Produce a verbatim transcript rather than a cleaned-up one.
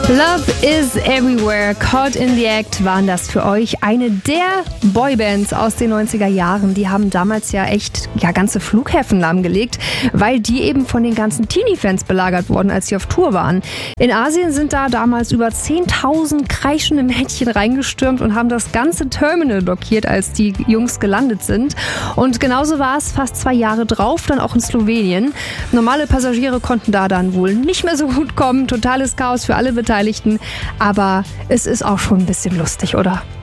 Love is Everywhere, Caught in the Act waren das für euch. Eine der Boybands aus den neunziger Jahren, die haben damals ja echt ja, ganze Flughäfen lahmgelegt, weil die eben von den ganzen Teenie-Fans belagert wurden, als sie auf Tour waren. In Asien sind da damals über zehntausend kreischende Mädchen reingestürmt und haben das ganze Terminal blockiert, als die Jungs gelandet sind. Und genauso war es fast zwei Jahre drauf, dann auch in Slowenien. Normale Passagiere konnten da dann wohl nicht mehr so gut kommen. Totales Chaos für alle Beteiligten. Aber es ist auch schon ein bisschen lustig, oder?